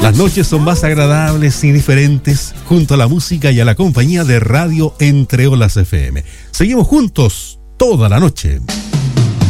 Las noches son más agradables y diferentes junto a la música y a la compañía de Radio Entre Olas FM. Seguimos juntos toda la noche.